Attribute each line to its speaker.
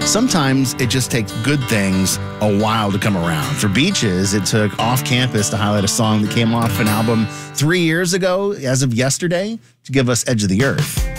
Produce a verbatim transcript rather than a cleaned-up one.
Speaker 1: sometimes it just takes good things a while to come around. For Beaches, it took Off Campus to highlight a song that came off an album three years ago, as of yesterday, to give us Edge of the Earth.